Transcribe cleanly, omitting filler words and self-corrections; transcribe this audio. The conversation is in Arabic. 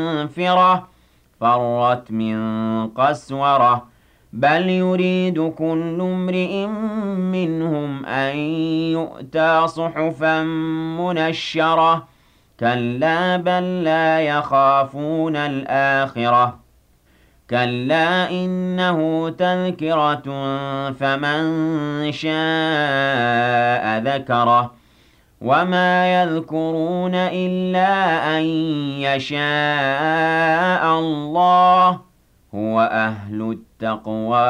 منفرة فرت من قسورة بل يريد كل امرئ منهم أن يؤتى صحفا منشرة كلا بل لا يخافون الآخرة كلا إنه تذكرة فمن شاء ذكره وما يذكرون إلا أن يشاء الله هو أهل التقوى